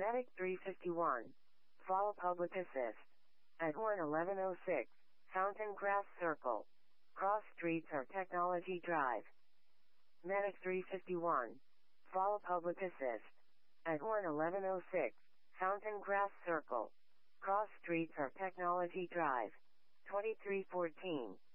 Medic 351. Fall Public Assist. At Horn 1106, Fountain Grass Circle. Cross Streets or Technology Drive. Medic 351. Fall Public Assist. At Horn 1106, Fountain Grass Circle. Cross Streets or Technology Drive. 2314.